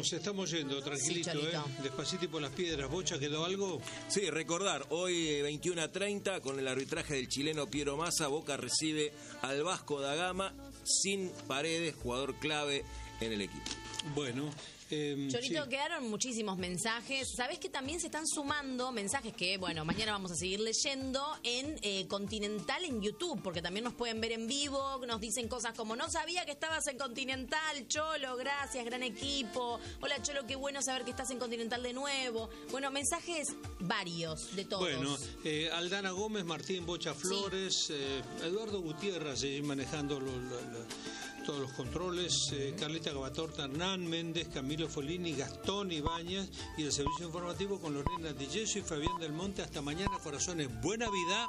estamos yendo, tranquilito, Sí, despacito y por las piedras. ¿Bocha quedó algo? Sí, recordar, hoy 21:30 con el arbitraje del chileno Piero Massa, Boca recibe al Vasco da Gama sin Paredes, jugador clave en el equipo. Bueno. Chorito, sí. quedaron muchísimos mensajes. Sabés que también se están sumando mensajes que, bueno, mañana vamos a seguir leyendo en Continental en YouTube, porque también nos pueden ver en vivo. Nos dicen cosas como: no sabía que estabas en Continental, Cholo, gracias, gran equipo. Hola, Cholo, qué bueno saber que estás en Continental de nuevo. Bueno, mensajes varios de todos. Bueno, Aldana Gómez, Martín Bocha Flores, Eduardo Gutiérrez allí manejando todos los controles, Carlita Gabatorta, Hernán Méndez, Camilo Folini, Gastón Ibáñez y el servicio informativo con Lorena Di Gesso y Fabián del Monte. Hasta mañana, corazones. Buena vida.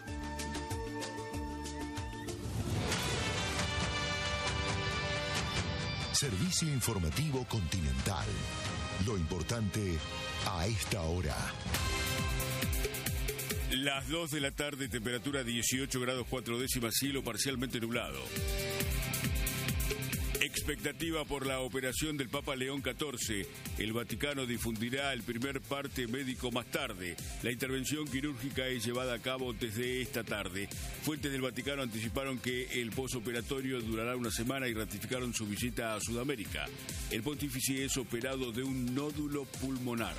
Servicio informativo Continental. Lo importante a esta hora. Las 2 de la tarde, temperatura 18 grados 4 décimas, cielo parcialmente nublado. Expectativa por la operación del Papa León XIV. El Vaticano difundirá el primer parte médico más tarde. La intervención quirúrgica es llevada a cabo desde esta tarde. Fuentes del Vaticano anticiparon que el posoperatorio durará una semana y ratificaron su visita a Sudamérica. El pontífice es operado de un nódulo pulmonar.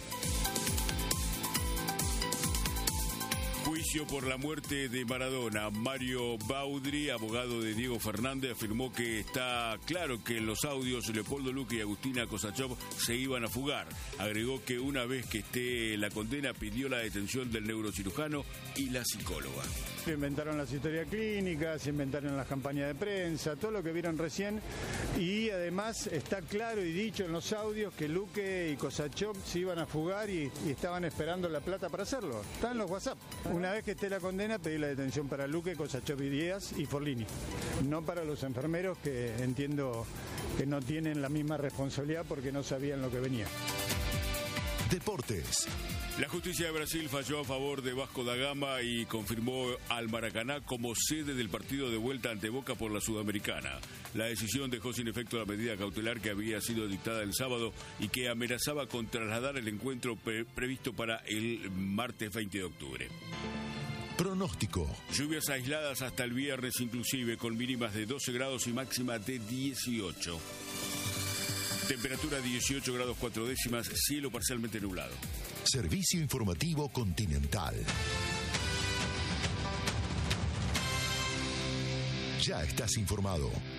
Juicio por la muerte de Maradona. Mario Baudri, abogado de Diego Fernández, afirmó que está claro que en los audios Leopoldo Luque y Agustina Kosachov se iban a fugar. Agregó que una vez que esté la condena, pidió la detención del neurocirujano y la psicóloga. Se inventaron las historias clínicas, se inventaron las campañas de prensa, todo lo que vieron recién, y además está claro y dicho en los audios que Luque y Kosachov se iban a fugar y estaban esperando la plata para hacerlo. Está en los WhatsApp. Una vez que esté la condena, pedí la detención para Luque, Kosachov y Díaz y Forlini. No para los enfermeros, que entiendo que no tienen la misma responsabilidad porque no sabían lo que venía. Deportes. La justicia de Brasil falló a favor de Vasco da Gama y confirmó al Maracaná como sede del partido de vuelta ante Boca por la Sudamericana. La decisión dejó sin efecto la medida cautelar que había sido dictada el sábado y que amenazaba con trasladar el encuentro previsto para el martes 20 de octubre. Pronóstico. Lluvias aisladas hasta el viernes inclusive, con mínimas de 12 grados y máxima de 18. Temperatura 18 grados 4 décimas, cielo parcialmente nublado. Servicio informativo Continental. Ya estás informado.